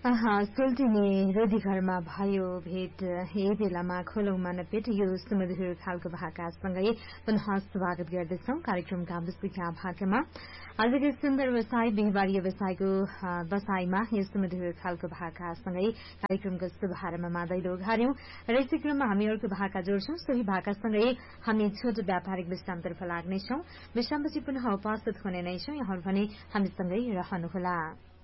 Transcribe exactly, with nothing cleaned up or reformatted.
सोल्टिने रोधी घरमा भयो भेट यही बेलामा खोलौमा नपेट यो सुमधुर खालको भाकासँगै पुनः स्वागत गर्दछौ कार्यक्रमका विश्वका भाकामा। आजको सुन्दर व्यवसाय बिहिबार व्यवसायको बसाईमा यो सुमधुर खालको भाकासँगै कार्यक्रमको शुभारम्भमा दैलो घार्यौं र यसै क्रममा हामी अर्को भाका जोड्छौं। सोही भाकासँगै हामी छोटो व्यापारिक विश्रामतर्फ लाग्नेछौं। विश्रामपछि पुनः उपस्थित हुने नै छौं। यहाँहरू भने हामीसँगै रहनुहोला।